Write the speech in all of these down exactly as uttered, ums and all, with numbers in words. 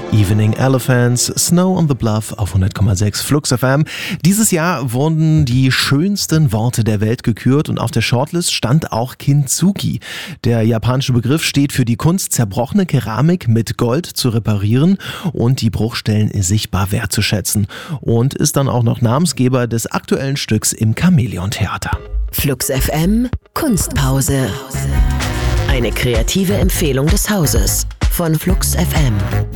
Evening Elephants, Snow on the Bluff auf hundert Komma sechs Flux F M. Dieses Jahr wurden die schönsten Worte der Welt gekürt und auf der Shortlist stand auch Kintsugi. Der japanische Begriff steht für die Kunst, zerbrochene Keramik mit Gold zu reparieren und die Bruchstellen sichtbar wertzuschätzen. Und ist dann auch noch Namensgeber des aktuellen Stücks im Chamäleon-Theater. Flux F M Kunstpause. Eine kreative Empfehlung des Hauses von Flux F M.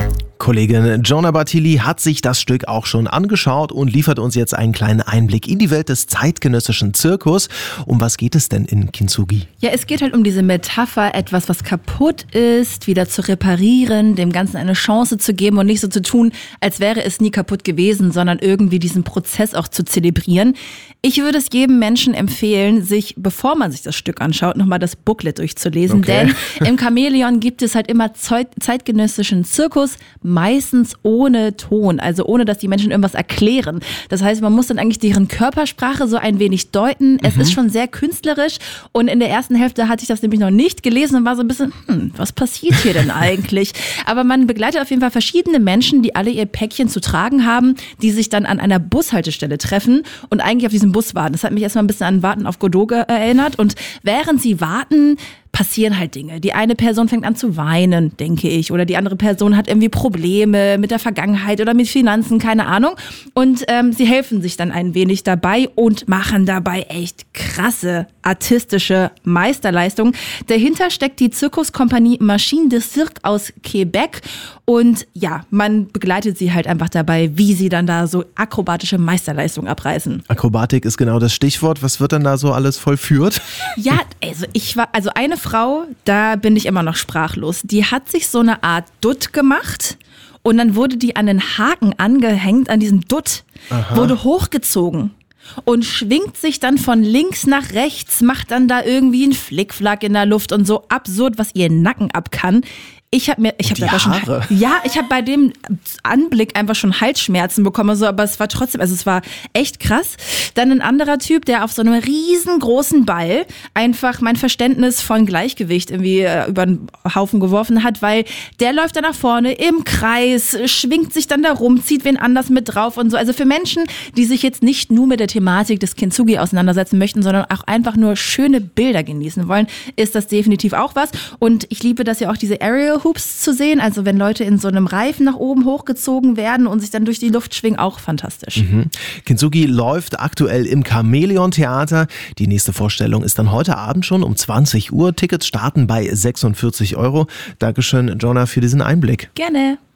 Kollegin Jonah Bartili hat sich das Stück auch schon angeschaut und liefert uns jetzt einen kleinen Einblick in die Welt des zeitgenössischen Zirkus. Um was geht es denn in Kintsugi? Ja, es geht halt um diese Metapher, etwas, was kaputt ist, wieder zu reparieren, dem Ganzen eine Chance zu geben und nicht so zu tun, als wäre es nie kaputt gewesen, sondern irgendwie diesen Prozess auch zu zelebrieren. Ich würde es jedem Menschen empfehlen, sich, bevor man sich das Stück anschaut, nochmal das Booklet durchzulesen. Okay. Denn im Chamäleon gibt es halt immer zeitgenössischen Zirkus, meistens ohne Ton, also ohne, dass die Menschen irgendwas erklären. Das heißt, man muss dann eigentlich deren Körpersprache so ein wenig deuten. Es Mhm. ist schon sehr künstlerisch und in der ersten Hälfte hatte ich das nämlich noch nicht gelesen und war so ein bisschen, hm, was passiert hier denn eigentlich? Aber man begleitet auf jeden Fall verschiedene Menschen, die alle ihr Päckchen zu tragen haben, die sich dann an einer Bushaltestelle treffen und eigentlich auf diesem Bus warten. Das hat mich erstmal ein bisschen an Warten auf Godot erinnert und während sie warten, passieren halt Dinge. Die eine Person fängt an zu weinen, denke ich, oder die andere Person hat irgendwie Probleme mit der Vergangenheit oder mit Finanzen, keine Ahnung. Und ähm, sie helfen sich dann ein wenig dabei und machen dabei echt krasse artistische Meisterleistungen. Dahinter steckt die Zirkuskompanie Machine de Cirque aus Quebec und ja, man begleitet sie halt einfach dabei, wie sie dann da so akrobatische Meisterleistungen abreißen. Akrobatik ist genau das Stichwort. Was wird denn da so alles vollführt? Ja, also ich war, also eine Frau, da bin ich immer noch sprachlos. Die hat sich so eine Art Dutt gemacht und dann wurde die an den Haken angehängt, an diesem Dutt, Aha. wurde hochgezogen und schwingt sich dann von links nach rechts, macht dann da irgendwie einen Flickflack in der Luft und so absurd, was ihr Nacken ab kann. Ich habe mir, ich habe die schon, Haare. ja, ich habe bei dem Anblick einfach schon Halsschmerzen bekommen, so, aber es war trotzdem, also es war echt krass. Dann ein anderer Typ, der auf so einem riesengroßen Ball einfach mein Verständnis von Gleichgewicht irgendwie äh, über den Haufen geworfen hat, weil der läuft dann nach vorne im Kreis, schwingt sich dann da rum, zieht wen anders mit drauf und so. Also für Menschen, die sich jetzt nicht nur mit der Thematik des Kintsugi auseinandersetzen möchten, sondern auch einfach nur schöne Bilder genießen wollen, ist das definitiv auch was. Und ich liebe das ja auch, diese Aerial Hoops zu sehen, also wenn Leute in so einem Reifen nach oben hochgezogen werden und sich dann durch die Luft schwingen, auch fantastisch. Mhm. Kintsugi läuft aktuell im Chamäleon-Theater. Die nächste Vorstellung ist dann heute Abend schon um zwanzig Uhr. Tickets starten bei sechsundvierzig Euro. Dankeschön, Jonah, für diesen Einblick. Gerne.